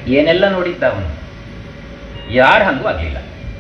ಏನೆಲ್ಲ ನೋಡಿದ್ದ ಅವನು, ಯಾರ ಹಂಗೂ ಆಗ್ಲಿಲ್ಲ.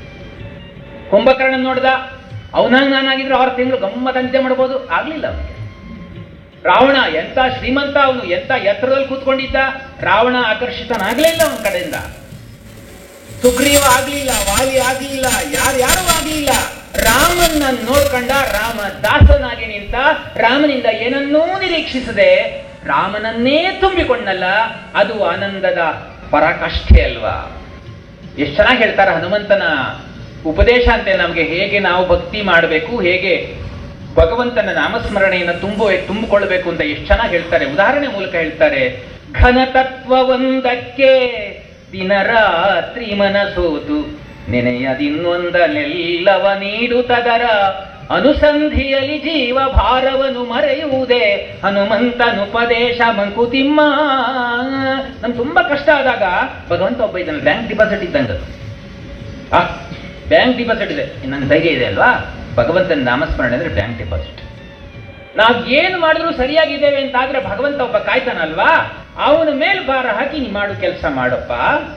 ಕುಂಭಕರ್ಣ ನೋಡ್ದ, ಅವನಾಗ ನಾನಾಗಿದ್ರೆ 6 ತಿಂಗಳು ಗಮ್ಮತ್ತಂತೆ ಮಾಡ್ಬೋದು, ಆಗ್ಲಿಲ್ಲ ಅವನಿಗೆ. ರಾವಣ ಎಂತ ಶ್ರೀಮಂತ, ಅವನು ಎಂತ ಎತ್ತರದಲ್ಲಿ ಕೂತ್ಕೊಂಡಿದ್ದ, ರಾವಣ ಆಕರ್ಷಿತನಾಗ್ಲೇ ಇಲ್ಲ ಅವನ ಕಡೆಯಿಂದ. ಸುಗ್ರೀವ ಆಗ್ಲಿಲ್ಲ, ವಾಲಿ ಆಗ್ಲಿಲ್ಲ, ಯಾರ್ಯಾರು ಆಗ್ಲಿಲ್ಲ. ರಾಮನ್ನ ನೋಡ್ಕೊಂಡ, ರಾಮ ದಾಸನಾಗಿ ನಿಂತ, ರಾಮನಿಂದ ಏನನ್ನೂ ನಿರೀಕ್ಷಿಸದೆ ರಾಮನನ್ನೇ ತುಂಬಿಕೊಂಡಲ್ಲ, ಅದು ಆನಂದದ ಪರಾಕಾಷ್ಠೆ ಅಲ್ವಾ. ಎಷ್ಟು ಚೆನ್ನಾಗಿ ಹೇಳ್ತಾರೆ ಹನುಮಂತನ ಉಪದೇಶ ಅಂತೆ ನಮಗೆ, ಹೇಗೆ ನಾವು ಭಕ್ತಿ ಮಾಡಬೇಕು, ಹೇಗೆ ಭಗವಂತನ ನಾಮಸ್ಮರಣೆಯನ್ನು ತುಂಬಿಕೊಳ್ಬೇಕು ಅಂತ ಎಷ್ಟು ಚೆನ್ನಾಗಿ ಹೇಳ್ತಾರೆ. ಉದಾಹರಣೆ ಮೂಲಕ ಹೇಳ್ತಾರೆ. ಘನತತ್ವವೊಂದಕ್ಕೆ ದಿನರಾತ್ರಿ ಮನಸೋತು ನೆನೆಯದಿನ್ನೊಂದನೆಲ್ಲವ ನೀಡುತ್ತದರ ಅನುಸಂಧಿಯಲಿ ಜೀವ ಭಾರವನು ಮರೆಯುವುದೇ ಹನುಮಂತನುಪದೇಶ ಮಂಕುತಿಮ್ಮ. ನಮ್ಗೆ ತುಂಬಾ ಕಷ್ಟ ಆದಾಗ ಭಗವಂತ ಒಬ್ಬ ಇದ್ದಾನೆ, ಬ್ಯಾಂಕ್ ಡಿಪಾಸಿಟ್ ಇದ್ದಂಗದು. ಬ್ಯಾಂಕ್ ಡಿಪಾಸಿಟ್ ಇದೆ, ನನ್ನ ಧೈರ್ಯ ಇದೆ ಅಲ್ವಾ. ಭಗವಂತನ ನಾಮಸ್ಮರಣೆ ಅಂದ್ರೆ ಬ್ಯಾಂಕ್ ಡಿಪಾಸಿಟ್. ನಾವ್ ಏನು ಮಾಡಿದ್ರು ಸರಿಯಾಗಿದ್ದೇವೆ ಅಂತ ಆದ್ರೆ ಭಗವಂತ ಒಬ್ಬ ಕಾಯ್ತಾನಲ್ವಾ, ಅವನ ಮೇಲೆ ಭಾರ ಹಾಕಿ ನೀ ಮಾಡು ಕೆಲಸ ಮಾಡಪ್ಪ.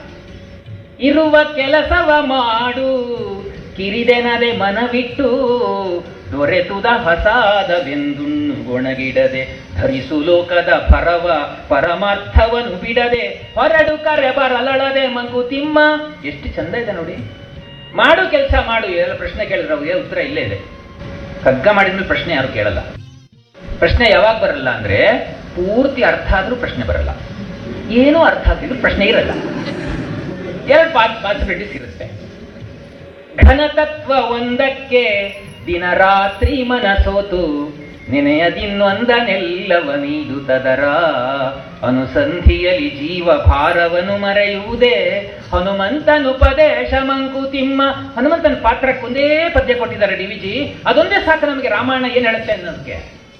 ಇರುವ ಕೆಲಸವ ಮಾಡು ಕಿರಿದೆನದೆ ಮನವಿಟ್ಟು, ದೊರೆತುದ ಹೊಸಾದವೆಂದುಣ್ಣು ಗೊಣಗಿಡದೆ, ಧರಿಸು ಲೋಕದ ಪರವ ಪರಮಾರ್ಥವನು ಬಿಡದೆ, ಹೊರಡು ಕರೆ ಬರಲಳದೆ ಮಂಕುತಿಮ್ಮ. ಎಷ್ಟು ಚಂದ ಇದೆ ನೋಡಿ. ಮಾಡು ಕೆಲಸ ಮಾಡು, ಎಲ್ಲ ಪ್ರಶ್ನೆ ಕೇಳಿದ್ರೆ ಅವ್ರಿಗೆ ಉತ್ತರ ಇಲ್ಲೇ ಇದೆ. ಕಗ್ಗ ಮಾಡಿದ್ಮೇಲೆ ಪ್ರಶ್ನೆ ಯಾರು ಕೇಳಲ್ಲ. ಪ್ರಶ್ನೆ ಯಾವಾಗ ಬರಲ್ಲ ಅಂದ್ರೆ ಪೂರ್ತಿ ಅರ್ಥ ಆದ್ರೂ ಪ್ರಶ್ನೆ ಬರಲ್ಲ, ಏನೂ ಅರ್ಥ ಆಗ್ತಿದ್ರು ಪ್ರಶ್ನೆ ಇರಲ್ಲ. 2 ಪಾಸಿಬಿಲಿಟೀಸ್ ಇರುತ್ತೆ. ಘನತತ್ವ ಒಂದಕ್ಕೆ ದಿನರಾತ್ರಿ ಮನಸೋತು ನೆನೆಯದಿನ್ನೊಂದನೆಲ್ಲವ ನೀಡುತ್ತದರ ಅನುಸಂಧಿಯಲಿ ಜೀವ ಭಾರವನು ಮರೆಯುವುದೇ ಹನುಮಂತನುಪದೇಶ ಮಂಕುತಿಮ್ಮ. ಹನುಮಂತನ ಪಾತ್ರಕ್ಕೆ ಒಂದೇ ಪದ್ಯ ಕೊಟ್ಟಿದ್ದಾರೆ ಡಿವಿಜಿ, ಅದೊಂದೇ ಸಾಕು ನಮಗೆ ರಾಮಾಯಣ ಏನ್ ಹೇಳುತ್ತೆ ಅನ್ನೋದಕ್ಕೆ.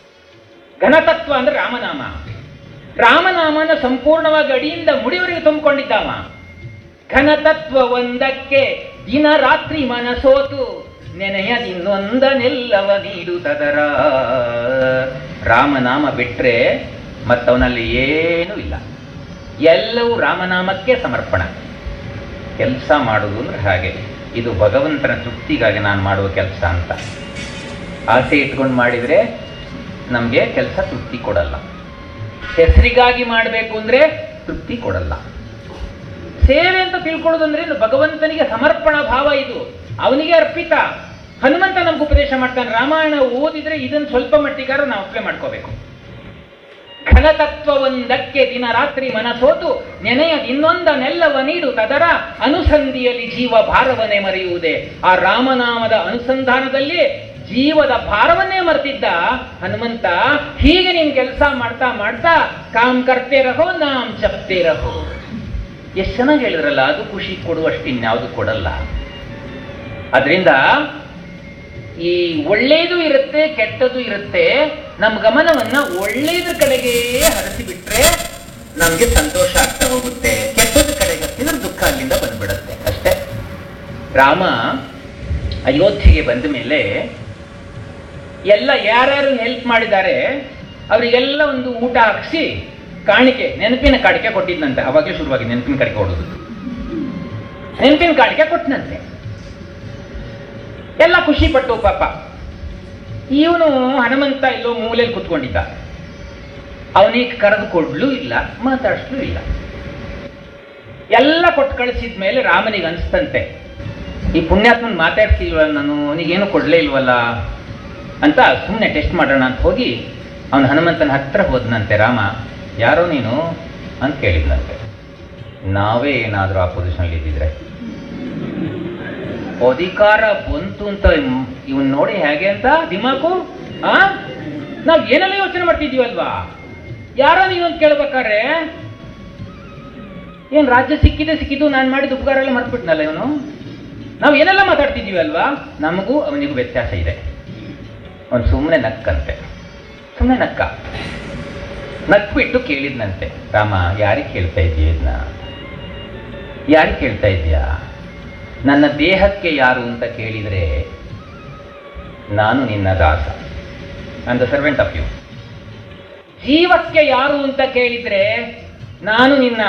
ಘನತತ್ವ ಅಂದ್ರೆ ರಾಮನಾಮ. ರಾಮನಾಮನ ಸಂಪೂರ್ಣವಾಗಿ ಅಡಿಯಿಂದ ಮುಡಿವರೆಗೆ ತುಂಬಿಕೊಂಡಿದ್ದಾವ. ಘನತತ್ವ ಒಂದಕ್ಕೆ ದಿನ ರಾತ್ರಿ ಮನಸೋತು ನೆನೆಯದಿನ್ನೊಂದನೆಲ್ಲವ ನೀಡುತ್ತದರ. ರಾಮನಾಮ ಬಿಟ್ರೆ ಮತ್ತವನಲ್ಲಿ ಏನೂ ಇಲ್ಲ, ಎಲ್ಲವೂ ರಾಮನಾಮಕ್ಕೆ ಸಮರ್ಪಣ. ಕೆಲಸ ಮಾಡುವುದು ಅಂದ್ರೆ ಹಾಗೆ, ಇದು ಭಗವಂತನ ತೃಪ್ತಿಗಾಗಿ ನಾನು ಮಾಡುವ ಕೆಲಸ ಅಂತ ಆಸೆ ಇಟ್ಕೊಂಡು ಮಾಡಿದರೆ ನಮಗೆ ಕೆಲಸ ತೃಪ್ತಿ ಕೊಡಲ್ಲ. ಹೆಸರಿಗಾಗಿ ಮಾಡಬೇಕು ಅಂದ್ರೆ ತೃಪ್ತಿ ಕೊಡಲ್ಲ. ಸೇವೆ ಅಂತ ತಿಳ್ಕೊಳ್ಳೋದಂದ್ರೆ ಭಗವಂತನಿಗೆ ಸಮರ್ಪಣಾ ಭಾವ, ಇದು ಅವನಿಗೆ ಅರ್ಪಿತ. ಹನುಮಂತ ನಮ್ಗೆ ಉಪದೇಶ ಮಾಡ್ತಾನೆ, ರಾಮಾಯಣ ಓದಿದ್ರೆ ಇದನ್ನು ಸ್ವಲ್ಪ ಮಟ್ಟಿಗಾರ ನಾವು ಅಪ್ಲೈ ಮಾಡ್ಕೋಬೇಕು. ಘನತತ್ವವೊಂದಕ್ಕೆ ದಿನ ರಾತ್ರಿ ಮನಸೋತು ನೆನೆಯದಿನ್ನೊಂದನೆಲ್ಲವ ನೀಡು ತದರ ಅನುಸಂಧಿಯಲ್ಲಿ ಜೀವ ಭಾರವನ್ನೇ ಮರೆಯುವುದೇ. ಆ ರಾಮನಾಮದ ಅನುಸಂಧಾನದಲ್ಲಿ ಜೀವದ ಭಾರವನ್ನೇ ಮರೆತಿದ್ದ ಹನುಮಂತ. ಹೀಗೆ ನೀನ್ ಕೆಲಸ ಮಾಡ್ತಾ ಮಾಡ್ತಾ ಕಾಮ್ ಕರ್ತೆ ರಹೋ ನಾಮ್ ಜಪ್ತೆ ರಹೋ. ಎಷ್ಟು ಚೆನ್ನಾಗಿ ಹೇಳಿದ್ರಲ್ಲ, ಅದು ಖುಷಿ ಕೊಡುವಷ್ಟು ಇನ್ಯಾವುದು ಕೊಡಲ್ಲ. ಅದರಿಂದ ಈ ಒಳ್ಳೇದು ಇರುತ್ತೆ, ಕೆಟ್ಟದ್ದು ಇರುತ್ತೆ. ನಮ್ಮ ಗಮನವನ್ನ ಒಳ್ಳೇದ್ರ ಕಡೆಗೆ ಹರಿಸಿಬಿಟ್ರೆ ನಮ್ಗೆ ಸಂತೋಷ ಆಗ್ತಾ ಹೋಗುತ್ತೆ, ಕೆಟ್ಟದ ಕಡೆಗೆ ಹತ್ತಿದ್ರೆ ದುಃಖ ಅಲ್ಲಿಂದ ಬಂದ್ಬಿಡುತ್ತೆ ಅಷ್ಟೇ. ರಾಮ ಅಯೋಧ್ಯೆಗೆ ಬಂದ ಮೇಲೆ ಎಲ್ಲ ಯಾರ್ಯಾರು ಹೆಲ್ಪ್ ಮಾಡಿದ್ದಾರೆ ಅವರಿಗೆಲ್ಲ ಒಂದು ಊಟ ಹಾಕಿಸಿ ಕಾಣಿಕೆ, ನೆನಪಿನ ಕಾಣಿಕೆ ಕೊಟ್ಟಿದ್ನಂತೆ. ಅವಾಗಲೇ ಶುರುವಾಗಿ ನೆನಪಿನ ಕಾಣಿಕೆ ಕೊಡೋದು. ನೆನಪಿನ ಕಾಣಿಕೆ ಕೊಟ್ಟನಂತೆ. ಎಲ್ಲ ಖುಷಿ ಪಟ್ಟು ಪಾಪ. ಇವನು ಹನುಮಂತ ಎಲ್ಲೋ ಮೂಲೆಯಲ್ಲಿ ಕುತ್ಕೊಂಡಿದ್ದ. ಅವನಿಗೆ ಕರೆದು ಕೊಡ್ಲೂ ಇಲ್ಲ, ಮಾತಾಡಿಸ್ಲೂ ಇಲ್ಲ. ಎಲ್ಲ ಕೊಟ್ಟು ಕಳಿಸಿದ ಮೇಲೆ ರಾಮನಿಗೆ ಅನಿಸ್ತಂತೆ, ಈ ಪುಣ್ಯಾತ್ಮನ್ ಮಾತಾಡ್ತಿಲ್ವಲ್ಲ, ನಾನು ಅವನಿಗೇನು ಕೊಡ್ಲೇ ಇಲ್ವಲ್ಲ ಅಂತ ಸುಮ್ಮನೆ ಟೆಸ್ಟ್ ಮಾಡೋಣ ಅಂತ ಹೋಗಿ ಅವನು ಹನುಮಂತನ ಹತ್ರ ಹೋದನಂತೆ. ರಾಮ, ಯಾರೋ ನೀನು ಅಂತ ಕೇಳಿದ್ನಂತೆ. ನಾವೇ ಏನಾದರೂ ಆ ಪೊಸಿಷನ್ಲಿ ಇದ್ದಿದ್ರೆ, ಅಧಿಕಾರ ಬಂತು ಅಂತ ಇವನ್ ನೋಡಿ ಹೇಗೆ ಅಂತ ದಿಮಾಕು. ನಾವ್ ಏನೆಲ್ಲ ಯೋಚನೆ ಮಾಡ್ತಿದೀವಲ್ವಾ, ಯಾರೋ ನೀವೊಂದು ಕೇಳ್ಬೇಕಾದ್ರೆ ಏನ್ ರಾಜ್ಯ ಸಿಕ್ಕಿದ್ದು ನಾನು ಮಾಡಿದ ಉಪಕಾರ ಎಲ್ಲ ಮರ್ತ್ಬಿಟ್ನಲ್ಲ ಇವನು. ನಾವು ಏನೆಲ್ಲ ಮಾತಾಡ್ತಿದೀವಿ ಅಲ್ವಾ, ನಮಗೂ ಅವನಿಗೂ ವ್ಯತ್ಯಾಸ ಇದೆ. ಅವನು ಸುಮ್ಮನೆ ನಕ್ಕಂತೆ, ಸುಮ್ಮನೆ ನಕ್ಬಿಟ್ಟು ಕೇಳಿದ್ನಂತೆ, ರಾಮ ಯಾರಿಗೆ ಕೇಳ್ತಾ ಇದೀಯ ಇದನ್ನ, ಯಾರಿಗೆ ಕೇಳ್ತಾ ಇದೀಯಾ? ನನ್ನ ದೇಹಕ್ಕೆ ಯಾರು ಅಂತ ಕೇಳಿದರೆ ನಾನು ನಿನ್ನ ದಾಸ, I am the servant of you. ಜೀವಕ್ಕೆ ಯಾರು ಅಂತ ಕೇಳಿದ್ರೆ ನಾನು ನಿನ್ನ